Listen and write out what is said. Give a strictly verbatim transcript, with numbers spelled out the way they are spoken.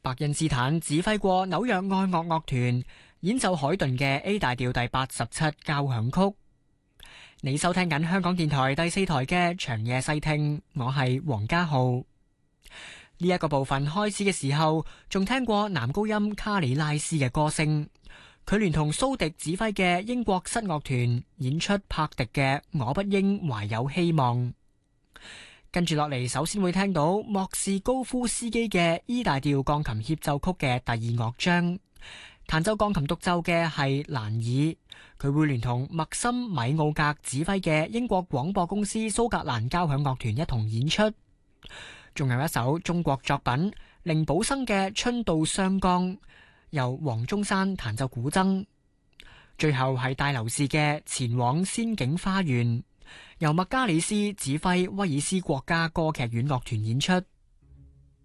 白恩斯坦指揮過紐約愛樂樂團演奏海頓嘅 A 大調第八十七交響曲。你收聽緊香港電台第四台嘅長夜細聽，我係黃家浩。呢、這、一個部分開始嘅時候，仲聽過男高音卡里拉斯嘅歌聲，佢聯同蘇迪指揮嘅英國室樂團演出柏迪嘅《我不應懷有希望》。跟住落嚟，首先會聽到莫士高夫斯基嘅 E 大調鋼琴協奏曲嘅第二樂章，彈奏鋼琴獨奏嘅係蘭爾，佢會聯同麥森米奧格指揮嘅英國廣播公司蘇格蘭交響樂團一同演出。仲有一首中國作品寧寶生嘅《春到湘江》，由黃宗山彈奏古箏。最後係戴留士嘅《前往仙境花園》，由麥加里斯指揮威爾斯國家歌劇院樂團演出。